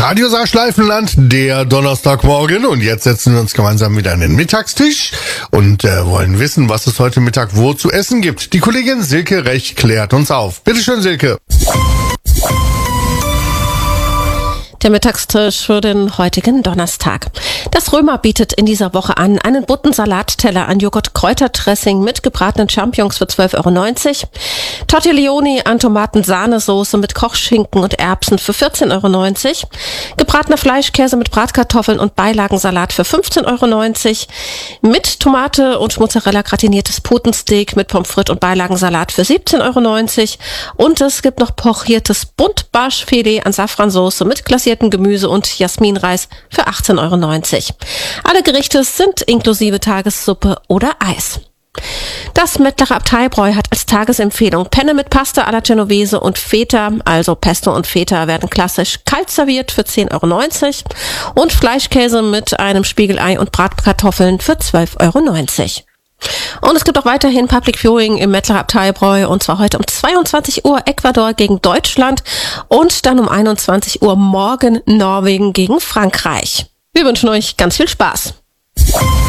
Radio Saarschleifenland, der Donnerstagmorgen, und jetzt setzen wir uns gemeinsam wieder an den Mittagstisch und wollen wissen, was es heute Mittag wo zu essen gibt. Die Kollegin Silke Rech klärt uns auf. Bitte schön, Silke. Der Mittagstisch für den heutigen Donnerstag. Das Römer bietet in dieser Woche an einen bunten Salatteller an Joghurt-Kräuterdressing mit gebratenen Champignons für 12,90 €, Tortiglioni an Tomaten-Sahnesoße mit Kochschinken und Erbsen für 14,90 €, gebratener Fleischkäse mit Bratkartoffeln und Beilagensalat für 15,90 €, mit Tomate und Mozzarella gratiniertes Putensteak mit Pommes frites und Beilagensalat für 17,90 € und es gibt noch pochiertes Buntbarschfilet an Safransoße mit glasiertem Gemüse und Jasminreis für 18,90 €. Alle Gerichte sind inklusive Tagessuppe oder Eis. Das Mettlerer Abteibräu hat als Tagesempfehlung Penne mit Pasta alla Genovese und Feta, also Pesto und Feta werden klassisch kalt serviert für 10,90 € und Fleischkäse mit einem Spiegelei und Bratkartoffeln für 12,90 €. Und es gibt auch weiterhin Public Viewing im Mettlerer Abteibräu, und zwar heute um 22 Uhr Ecuador gegen Deutschland und dann um 21 Uhr morgen Norwegen gegen Frankreich. Wir wünschen euch ganz viel Spaß.